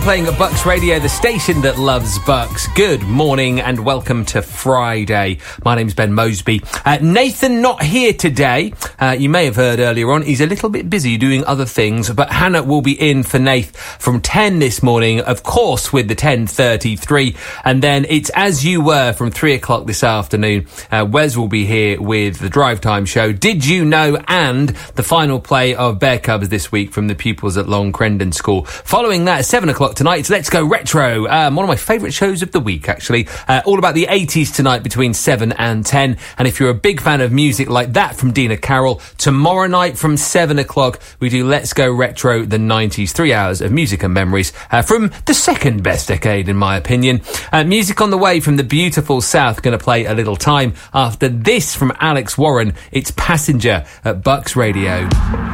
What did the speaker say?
Playing at Bucks Radio, the station that loves Bucks. Good morning and welcome to Friday. My name's Ben Mosby. Nathan not here today. You may have heard earlier on, he's a little bit busy doing other things, but Hannah will be in for Nath from 10 this morning, of course, with the 10:33. And then it's As You Were from 3 o'clock this afternoon. Wes will be here with the Drive Time Show. Did You Know? And the final play of Bear Cubs this week from the pupils at Long Crendon School. Following that, at 7 o'clock tonight, Let's Go Retro. One of my favourite shows of the week, actually. All about the 80s tonight between 7 and 10. And if you're a big fan of music like that from Dina Carroll, tomorrow night from 7 o'clock, we do Let's Go Retro, the 90s. 3 hours of music and memories from the second best decade, in my opinion. Music on the way from the beautiful South. Going to play a little time after this from Alex Warren. It's Passenger at Bucks Radio.